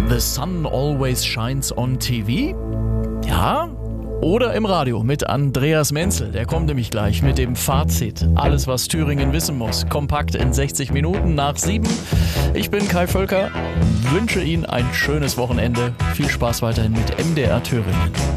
The Sun Always Shines on TV? Ja? Oder im Radio mit Andreas Menzel. Der kommt nämlich gleich mit dem Fazit. Alles, was Thüringen wissen muss. Kompakt in 60 Minuten nach 7. Ich bin Kai Völker, wünsche Ihnen ein schönes Wochenende. Viel Spaß weiterhin mit MDR Thüringen.